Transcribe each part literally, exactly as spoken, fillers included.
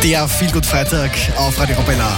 Der Feelgood-Freitag auf Radio Arabella.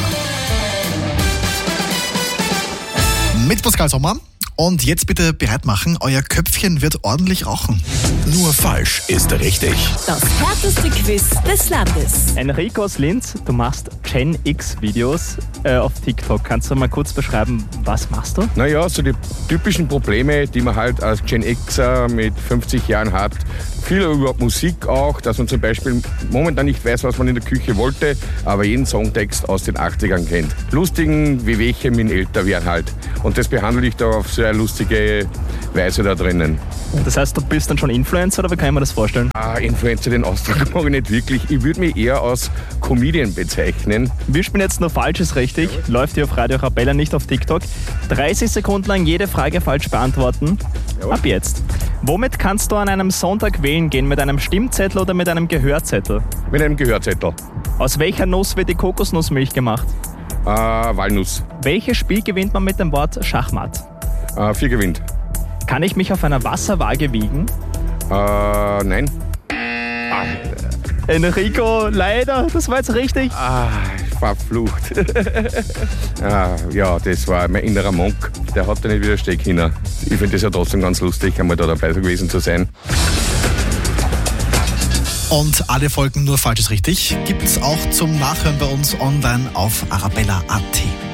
Mit Pascal Sommer. Und jetzt bitte bereit machen, euer Köpfchen wird ordentlich rauchen. Nur falsch ist richtig. Das härteste Quiz des Landes. Enrico aus Linz, du machst Gen X-Videos äh, auf TikTok. Kannst du mal kurz beschreiben, was machst du? Naja, so die typischen Probleme, die man halt als Gen Xer mit fünfzig Jahren hat. Viel über Musik auch, dass man zum Beispiel momentan nicht weiß, was man in der Küche wollte, aber jeden Songtext aus den achtzigern kennt. Lustigen wie welche mit älter werden halt. Und das behandle ich da auf sehr lustige Weise da drinnen. Das heißt, du bist dann schon Influencer oder wie kann ich mir das vorstellen? Ah, Influencer, den Ausdruck mag ich nicht wirklich. Ich würde mich eher als Comedian bezeichnen. Wir spielen jetzt nur Falsches richtig. Läuft hier auf Radio Arabella, nicht auf TikTok. dreißig Sekunden lang jede Frage falsch beantworten. Jawohl. Ab jetzt. Womit kannst du an einem Sonntag wählen gehen? Mit einem Stimmzettel oder mit einem Gehörzettel? Mit einem Gehörzettel. Aus welcher Nuss wird die Kokosnussmilch gemacht? Äh, Walnuss. Welches Spiel gewinnt man mit dem Wort Schachmatt? Äh, vier gewinnt. Kann ich mich auf einer Wasserwaage wiegen? Äh, nein. Enrico, leider, das war jetzt richtig. Ah, verflucht. ah, ja, das war mein innerer Monk. Der hat da nicht widerstehen können. Ich finde das ja trotzdem ganz lustig, einmal da dabei gewesen zu sein. Und alle Folgen nur Falsches richtig gibt's auch zum Nachhören bei uns online auf arabella punkt at.